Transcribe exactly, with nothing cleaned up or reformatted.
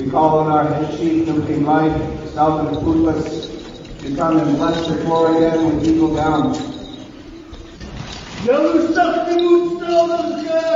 We call on our head chief, Looking Life, South of Fruitless, to come and bless the floor again with Eagle Down. Yellow stuff, the moon,